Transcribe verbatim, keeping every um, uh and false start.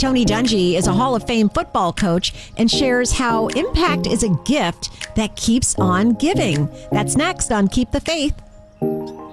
Tony Dungy is a Hall of Fame football coach and shares how impact is a gift that keeps on giving. That's next on Keep the Faith.